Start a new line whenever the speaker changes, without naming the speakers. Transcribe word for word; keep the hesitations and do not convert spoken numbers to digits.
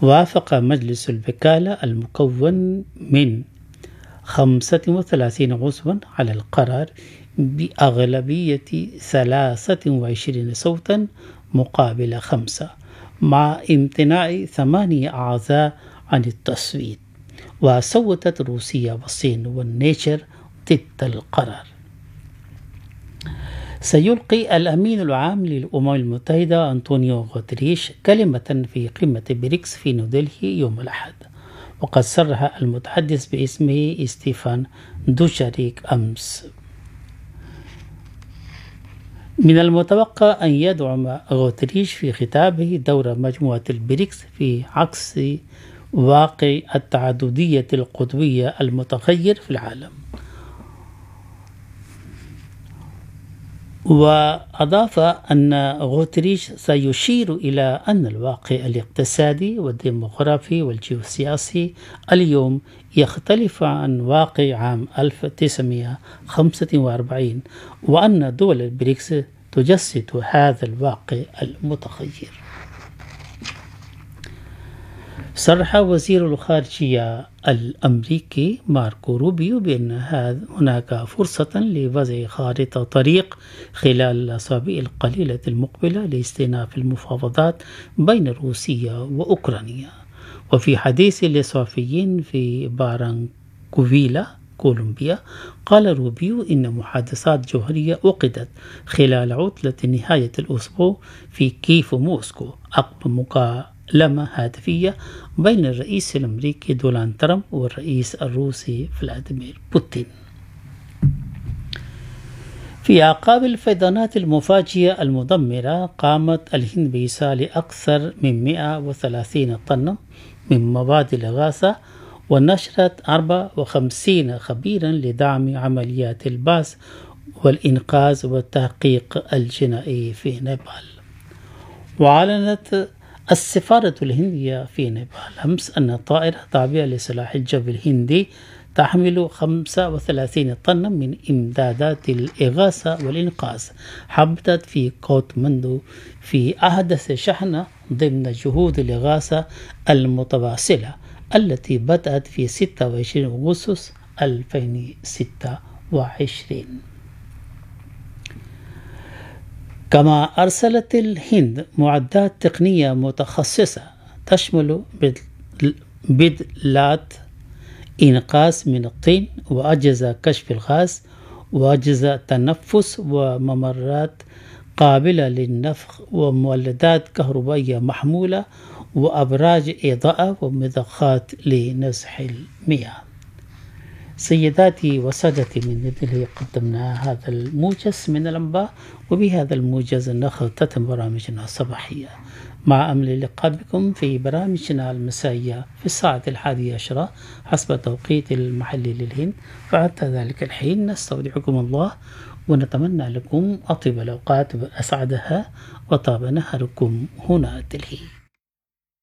وافق مجلس الوكالة المكون من خمسة وثلاثين عضوا على القرار بأغلبية ثلاثة وعشرين صوتا مقابل خمسة، مع امتناع ثمانية أعضاء عن التصويت. وصوتت روسيا والصين والنيتشر ضد القرار. سيلقي الأمين العام للأمم المتحدة أنطونيو غوتريش كلمة في قمة بريكس في نيودلهي يوم الأحد، وقد صرح المتحدث باسمه ستيفان دوشاريك أمس. من المتوقع أن يدعم غوتريش في خطابه دور مجموعة البريكس في عكس واقع التعددية القطبية المتغير في العالم. وأضاف أن غوتريش سيشير إلى أن الواقع الاقتصادي والديموغرافي والجيوسياسي اليوم يختلف عن واقع عام ألف وتسعمائة وخمسة وأربعين، وأن دول البريكس تجسد هذا الواقع المتغير. صرح وزير الخارجية الأمريكي ماركو روبيو بأن هناك فرصة لوضع خارطة طريق خلال الأسابيع القليلة المقبلة لاستئناف المفاوضات بين روسيا وأوكرانيا. وفي حديث للصحفيين في بارانكوفيلا كولومبيا، قال روبيو إن محادثات جوهرية عقدت خلال عطلة نهاية الأسبوع في كييف وموسكو عقب مكالمة هاتفية بين الرئيس الأمريكي دونالد ترامب والرئيس الروسي فلاديمير بوتين. في أعقاب الفيضانات المفاجئة المدمرة، قامت الهند بإيصال أكثر من مئة وثلاثين طنا من مواد الإغاثة، ونشرت أربعة وخمسين خبيرا لدعم عمليات البحث والإنقاذ والتحقيق الجنائي في نيبال. وأعلنت السفارة الهندية في نيبال أمس أن طائرة تابعة لسلاح الجو الهندي تحمل خمسة وثلاثين طنا من إمدادات الإغاثة والإنقاذ حبتت في كوتماندو في أحدث شحنة ضمن جهود الإغاثة المتواصلة التي بدأت في ستة وعشرين أغسطس ألفين وستة وعشرين. كما أرسلت الهند معدات تقنية متخصصة تشمل بدلات إنقاذ من الطين وأجهزة كشف الغاز وأجهزة تنفس وممرات قابلة للنفخ ومولدات كهربائية محمولة وأبراج إضاءة ومضخات لنزح المياه. سيداتي وسادتي، من نيودلهي قدمنا هذا الموجز من الأنباء، وبهذا الموجز نختتم برامجنا الصباحية، مع أمل اللقاء بكم في برامجنا المسائية في الساعة الحادية عشرة حسب التوقيت المحلي للهند. فحتى ذلك الحين نستودعكم الله، ونتمنى لكم أطيب الأوقات وأسعدها، وطاب نهاركم هنا دلهي.